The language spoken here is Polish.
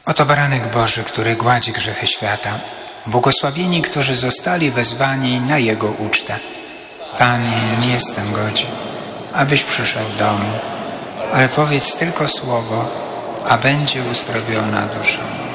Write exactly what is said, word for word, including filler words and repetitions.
Oto baranek Boży, który gładzi grzechy świata. Błogosławieni, którzy zostali wezwani na Jego ucztę. Panie, nie jestem godzien, abyś przyszedł do mnie, ale powiedz tylko słowo, a będzie uzdrowiona dusza moja.